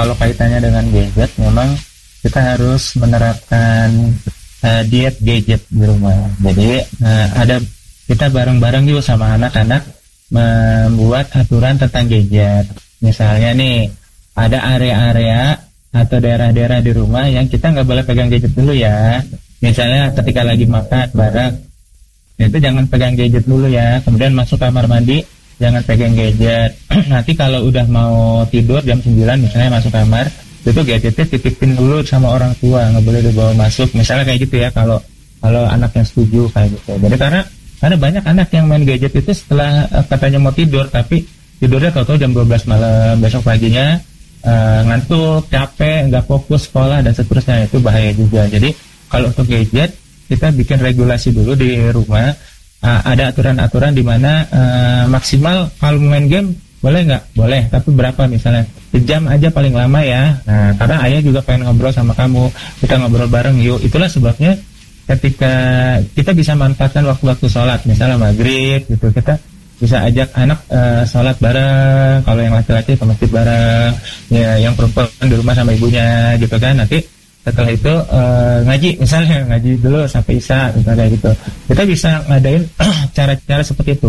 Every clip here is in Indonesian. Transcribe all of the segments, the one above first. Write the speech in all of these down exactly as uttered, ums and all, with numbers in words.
kalau kaitannya dengan gadget, memang kita harus menerapkan uh, diet gadget di rumah. Jadi uh, ada kita bareng-bareng juga sama anak-anak membuat aturan tentang gadget. Misalnya nih, ada area-area atau daerah-daerah di rumah yang kita nggak boleh pegang gadget dulu ya. Misalnya ketika lagi makan bareng, itu jangan pegang gadget dulu ya. Kemudian masuk kamar mandi, jangan pegang gadget. Nanti kalau udah mau tidur jam sembilan misalnya masuk kamar, itu gadgetnya titipin dulu sama orang tua, nggak boleh dibawa masuk. Misalnya kayak gitu ya, kalau kalau anak yang setuju kayak gitu. Jadi karena karena banyak anak yang main gadget itu setelah uh, katanya mau tidur, tapi tidurnya tahu-tahu jam dua belas malam, besok paginya uh, ngantuk, capek, nggak fokus sekolah dan seterusnya. Itu bahaya juga. Jadi kalau untuk gadget, kita bikin regulasi dulu di rumah. Uh, ada aturan-aturan di mana uh, maksimal kalau main game boleh nggak? Boleh, tapi berapa misalnya? Sejam aja paling lama ya. Nah, karena ayah juga pengen ngobrol sama kamu, kita ngobrol bareng yuk. Itulah sebabnya ketika kita bisa manfaatkan waktu-waktu sholat, misalnya maghrib gitu, kita bisa ajak anak uh, sholat bareng. Kalau yang laki-laki ke masjid bareng, ya yang perempuan di rumah sama ibunya gitu kan. Nanti setelah itu uh, ngaji, misalnya ngaji dulu sampai isya, misalnya gitu. Kita bisa ngadain cara-cara seperti itu.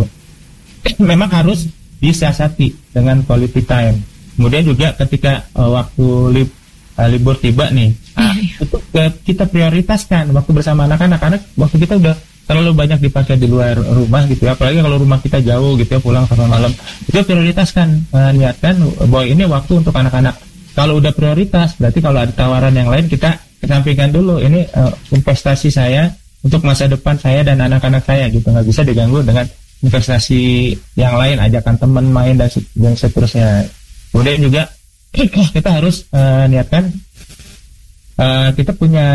Memang harus disiasati dengan quality time. Kemudian juga ketika uh, waktu lib, uh, libur tiba nih, uh, itu uh, kita prioritaskan waktu bersama anak-anak. Karena waktu kita udah terlalu banyak dipakai di luar rumah gitu ya. Apalagi kalau rumah kita jauh gitu ya, pulang sampai malam. Itu prioritaskan, uh, niatkan bahwa ini waktu untuk anak-anak. Kalau udah prioritas, berarti kalau ada tawaran yang lain kita kesampingkan dulu. Ini uh, investasi saya untuk masa depan saya dan anak-anak saya gitu. Nggak bisa diganggu dengan investasi yang lain, ajakan teman main dan, dan seterusnya. Kemudian juga kita harus uh, niatkan uh, kita punya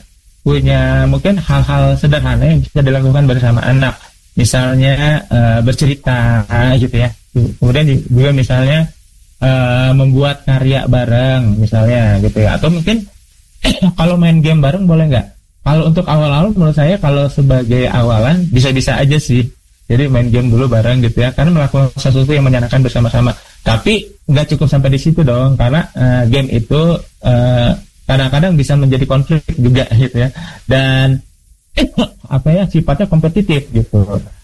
punya mungkin hal-hal sederhana yang bisa dilakukan bersama anak. Misalnya uh, bercerita gitu ya. Kemudian juga misalnya Uh, membuat karya bareng misalnya gitu ya, atau mungkin kalau main game bareng boleh nggak? Kalau untuk awal-awal menurut saya kalau sebagai awalan bisa-bisa aja sih, jadi main game dulu bareng gitu ya, karena melakukan sesuatu yang menyenangkan bersama-sama. Tapi nggak cukup sampai di situ dong, karena uh, game itu uh, kadang-kadang bisa menjadi konflik juga gitu ya, dan apa ya sifatnya kompetitif gitu.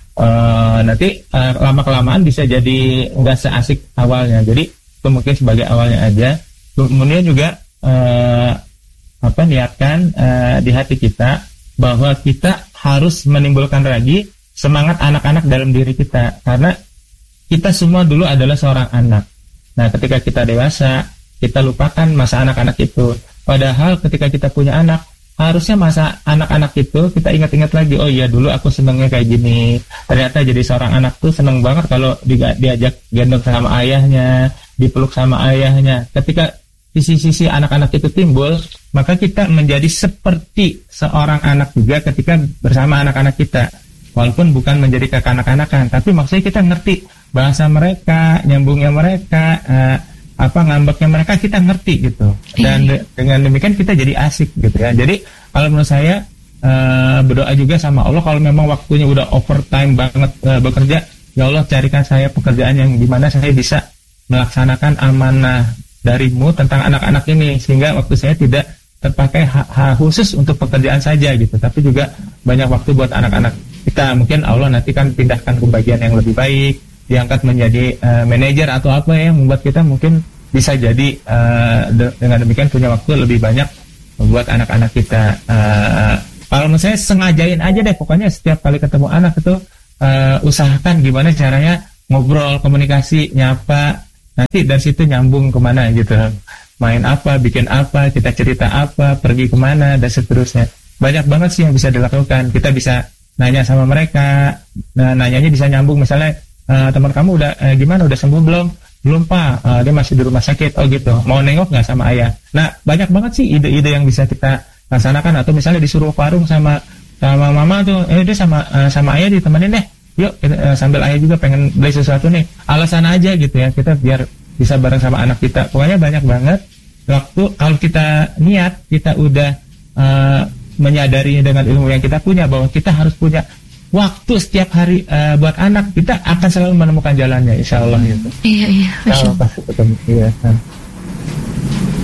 Uh, nanti uh, lama-kelamaan bisa jadi nggak seasik awalnya. Jadi itu mungkin sebagai awalnya aja. Kemudian juga uh, apa niatkan uh, di hati kita bahwa kita harus menimbulkan lagi semangat anak-anak dalam diri kita, karena kita semua dulu adalah seorang anak. Nah, ketika kita dewasa, kita lupakan masa anak-anak itu. Padahal ketika kita punya anak, harusnya masa anak-anak itu kita ingat-ingat lagi, oh iya dulu aku senengnya kayak gini. Ternyata jadi seorang anak tuh seneng banget kalau di, diajak gendong sama ayahnya, dipeluk sama ayahnya. Ketika sisi-sisi anak-anak itu timbul, maka kita menjadi seperti seorang anak juga ketika bersama anak-anak kita. Walaupun bukan menjadi kekanak-kanakan, tapi maksudnya kita ngerti bahasa mereka, nyambungnya mereka, uh, apa ngambeknya mereka kita ngerti gitu. Dan de- dengan demikian kita jadi asik gitu ya. Jadi kalau menurut saya uh, berdoa juga sama Allah, kalau memang waktunya udah overtime banget uh, bekerja, ya Allah carikan saya pekerjaan yang dimana saya bisa melaksanakan amanah darimu tentang anak-anak ini, sehingga waktu saya tidak terpakai ha- ha- khusus untuk pekerjaan saja gitu, tapi juga banyak waktu buat anak-anak kita. Mungkin Allah nanti kan pindahkan ke bagian yang lebih baik, diangkat menjadi uh, manajer atau apa ya, yang membuat kita mungkin bisa jadi uh, de- dengan demikian punya waktu lebih banyak membuat anak-anak kita. Uh, kalau menurut saya sengajain aja deh, pokoknya setiap kali ketemu anak itu uh, usahakan gimana caranya ngobrol, komunikasi, nyapa, nanti dari situ nyambung kemana gitu, main apa, bikin apa, kita cerita apa, pergi kemana dan seterusnya. Banyak banget sih yang bisa dilakukan. Kita bisa nanya sama mereka, nah, nanyanya bisa nyambung. Misalnya uh, teman kamu udah uh, gimana, udah sembuh belum? Belum pak, uh, dia masih di rumah sakit. Oh gitu, mau nengok nggak sama ayah? Nah banyak banget sih ide-ide yang bisa kita laksanakan. Atau misalnya disuruh warung sama sama mama tuh, eh dia sama uh, sama ayah ditemenin deh, yuk kita, uh, sambil ayah juga pengen beli sesuatu nih. Alasan aja gitu ya, kita biar bisa bareng sama anak kita. Pokoknya banyak banget waktu kalau kita niat, kita udah uh, menyadari dengan ilmu yang kita punya bahwa kita harus punya waktu setiap hari uh, buat anak, kita akan selalu menemukan jalannya, insya Allah gitu. Iya iya. Kalau pasti ketemu, iya.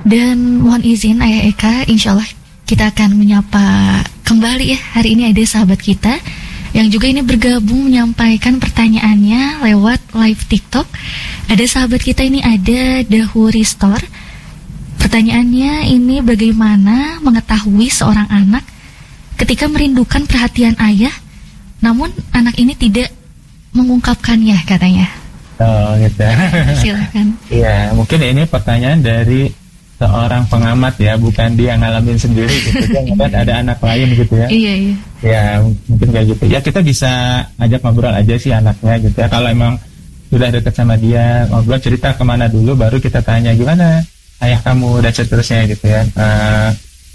Dan mohon izin Ayah Eka, insya Allah kita akan menyapa kembali ya. Hari ini ada sahabat kita yang juga ini bergabung menyampaikan pertanyaannya lewat live TikTok. Ada sahabat kita ini, ada Dahuri Store. Pertanyaannya ini, bagaimana mengetahui seorang anak ketika merindukan perhatian ayah, namun anak ini tidak mengungkapkannya katanya. Oh gitu. Silakan. Iya, mungkin ini pertanyaan dari seorang pengamat ya, bukan dia ngalamin sendiri gitu. Dia ngeliat ada anak lain gitu ya. Iya, iya. Ya mungkin kayak gitu. Ya kita bisa ajak ngobrol aja sih anaknya gitu ya. Kalau emang sudah dekat sama dia, ngobrol cerita kemana dulu, baru kita tanya gimana ayah kamu dan seterusnya gitu ya. Uh,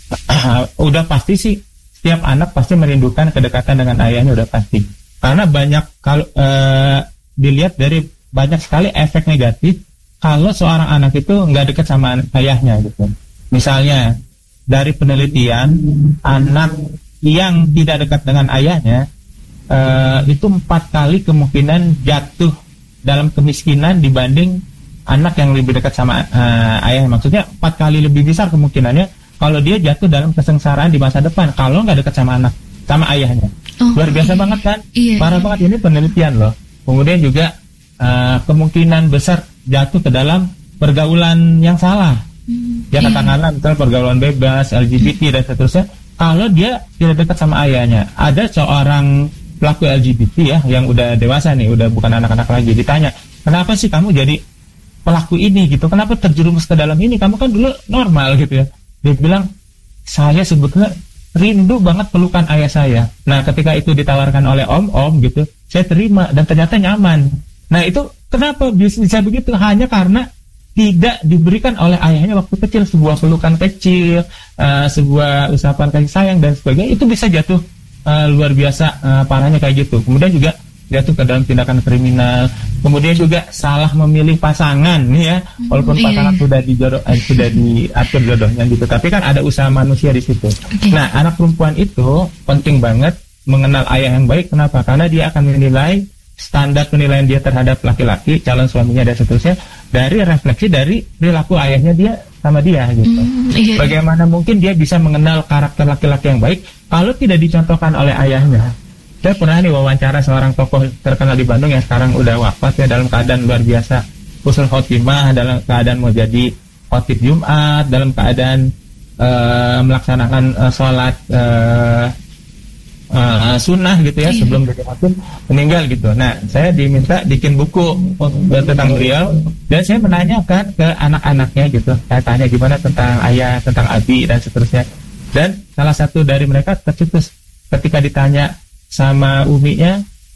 uh, udah pasti sih setiap anak pasti merindukan kedekatan dengan ayahnya, udah pasti. Karena banyak kalau uh, dilihat dari banyak sekali efek negatif kalau seorang anak itu nggak dekat sama ayahnya gitu. Misalnya dari penelitian, anak yang tidak dekat dengan ayahnya uh, itu empat kali kemungkinan jatuh dalam kemiskinan dibanding anak yang lebih dekat sama uh, ayahnya. Maksudnya empat kali lebih besar kemungkinannya kalau dia jatuh dalam kesengsaraan di masa depan kalau nggak dekat sama anak, sama ayahnya. Oh, luar biasa iya. banget kan? Iya, Parah iya. banget, ini penelitian loh. Kemudian juga uh, kemungkinan besar jatuh ke dalam pergaulan yang salah. Hmm, ya katakanlah misalnya pergaulan bebas, L G B T dan seterusnya. Kalau dia tidak dekat sama ayahnya, ada seorang pelaku L G B T ya yang udah dewasa nih, udah bukan anak-anak lagi, ditanya, kenapa sih kamu jadi pelaku ini gitu? Kenapa terjerumus ke dalam ini? Kamu kan dulu normal gitu ya. Dia bilang, saya sebetulnya rindu banget pelukan ayah saya. Nah ketika itu ditawarkan oleh om-om gitu, saya terima dan ternyata nyaman. Nah itu kenapa bisa begitu? Hanya karena tidak diberikan oleh ayahnya waktu kecil sebuah pelukan kecil, uh, sebuah usapan kasih sayang dan sebagainya. Itu bisa jatuh uh, luar biasa uh, parahnya kayak gitu. Kemudian juga jatuh ke dalam tindakan kriminal. Kemudian juga salah memilih pasangan nih ya. Walaupun hmm, pasangan iya. sudah dijodoh, eh, sudah diatur jodohnya gitu, tapi kan ada usaha manusia di situ. Okay. Nah anak perempuan itu penting banget mengenal ayah yang baik. Kenapa? Karena dia akan menilai standar penilaian dia terhadap laki-laki, calon suaminya dan seterusnya dari refleksi dari perilaku ayahnya dia sama dia gitu. Mm, iya. Bagaimana mungkin dia bisa mengenal karakter laki-laki yang baik kalau tidak dicontohkan oleh ayahnya? Saya pernah nih wawancara seorang tokoh terkenal di Bandung yang sekarang udah wafat ya, dalam keadaan luar biasa husnul khotimah, dalam keadaan mau jadi khotib Jumat, dalam keadaan uh, melaksanakan uh, sholat uh, Uh, sunnah gitu ya, sebelum jadi hakim meninggal gitu. Nah saya diminta bikin buku tentang beliau dan saya menanyakan ke anak-anaknya gitu, saya tanya gimana tentang ayah, tentang abi dan seterusnya. Dan salah satu dari mereka tercetus ketika ditanya sama uminya,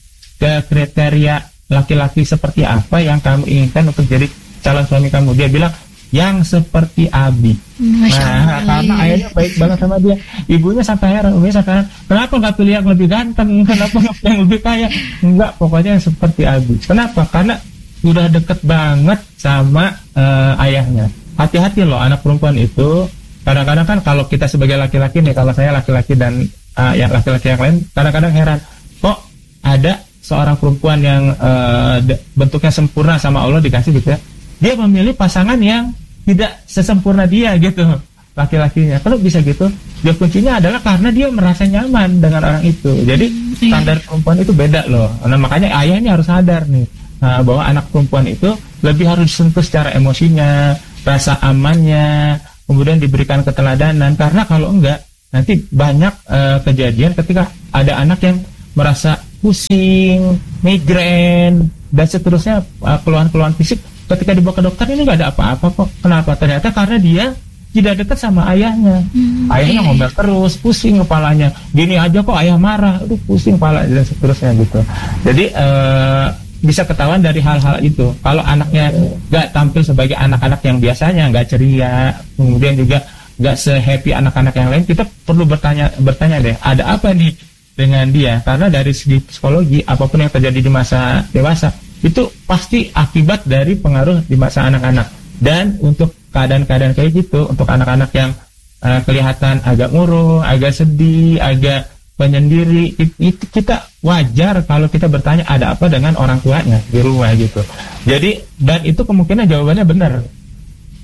ke kriteria laki-laki seperti apa yang kamu inginkan untuk jadi calon suami kamu, dia bilang yang seperti abi. Masya nah Allah, karena iya. ayahnya baik banget sama dia, ibunya sampai heran, uminya sampai heran, kenapa nggak pilih yang lebih ganteng, kenapa nggak pilih yang lebih kaya? Enggak, pokoknya yang seperti abi. Kenapa? Karena udah deket banget sama uh, ayahnya. Hati-hati loh anak perempuan itu. Kadang-kadang kan kalau kita sebagai laki-laki nih, kalau saya laki-laki dan uh, yang laki-laki yang lain, kadang-kadang heran, kok ada seorang perempuan yang uh, bentuknya sempurna sama Allah dikasih gitu ya, dia memilih pasangan yang tidak sesempurna dia gitu, laki-lakinya. Kalau bisa gitu, dia kuncinya adalah karena dia merasa nyaman dengan orang itu. Jadi standar perempuan itu beda loh. Nah makanya ayah ini harus sadar nih, nah, bahwa anak perempuan itu lebih harus disentuh secara emosinya, rasa amannya, kemudian diberikan keteladanan. Karena kalau enggak, nanti banyak uh, kejadian ketika ada anak yang merasa pusing, migrain dan seterusnya, uh, keluhan-keluhan fisik. Ketika dibawa ke dokter ini nggak ada apa-apa kok. Kenapa? Ternyata karena dia tidak dekat sama ayahnya. Hmm, ayahnya iya. ngomel terus, pusing kepalanya. Gini aja kok ayah marah, aduh pusing kepala dan seterusnya gitu. Jadi uh, bisa ketahuan dari hal-hal itu. Kalau anaknya nggak tampil sebagai anak-anak yang biasanya, nggak ceria, kemudian juga nggak se-happy anak-anak yang lain, kita perlu bertanya bertanya deh, ada apa nih dengan dia? Karena dari segi psikologi, apapun yang terjadi di masa dewasa itu pasti akibat dari pengaruh di masa anak-anak. Dan untuk keadaan-keadaan kayak gitu, untuk anak-anak yang uh, kelihatan agak murung, agak sedih, agak penyendiri, itu kita wajar kalau kita bertanya ada apa dengan orang tuanya di rumah gitu. Jadi, dan itu kemungkinan jawabannya benar.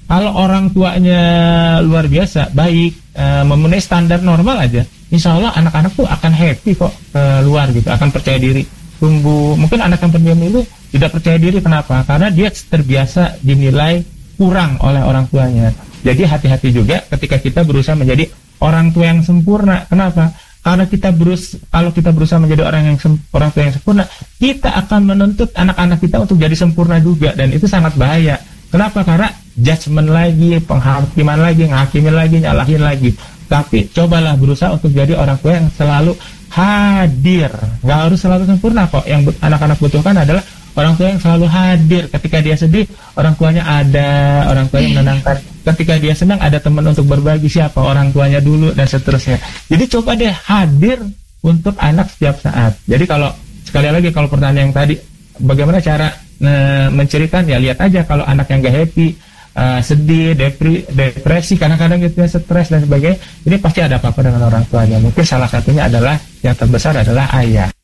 Kalau orang tuanya luar biasa, baik, e, memenuhi standar normal aja, insya Allah anak-anak tuh akan happy kok keluar gitu, akan percaya diri. Tunggu, mungkin anak yang pendiam itu tidak percaya diri, kenapa? Karena dia terbiasa dinilai kurang oleh orang tuanya. Jadi hati-hati juga ketika kita berusaha menjadi orang tua yang sempurna. Kenapa? Karena kita berus, kalau kita berusaha menjadi orang yang sem, orang tua yang sempurna, kita akan menuntut anak-anak kita untuk jadi sempurna juga, dan itu sangat bahaya. Kenapa? Karena judgement lagi, penghakiman lagi, ngakimin lagi, nyalahin lagi. Tapi cobalah berusaha untuk jadi orang tua yang selalu hadir. Gak harus selalu sempurna kok. Yang anak-anak butuhkan adalah orang tua yang selalu hadir. Ketika dia sedih, orang tuanya ada, orang tua yang menenangkan. Ketika dia senang, ada teman untuk berbagi, siapa? Orang tuanya dulu, dan seterusnya. Jadi coba deh hadir untuk anak setiap saat. Jadi kalau, sekali lagi kalau pertanyaan yang tadi, bagaimana cara e, mencirikan, ya lihat aja kalau anak yang gak happy, e, sedih, depri, depresi, kadang-kadang gitu ya, stres dan sebagainya, ini pasti ada apa-apa dengan orang tuanya. Mungkin salah satunya adalah, yang terbesar adalah ayah.